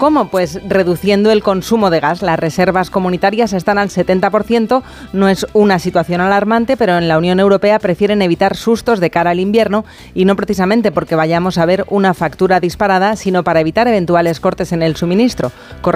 ¿Cómo? Pues reduciendo el consumo de gas. Las reservas comunitarias están al 70%. No es una situación alarmante, pero en la Unión Europea prefieren evitar sustos de cara al invierno y no precisamente porque vayamos a ver una factura disparada, sino para evitar eventuales cortes en el suministro.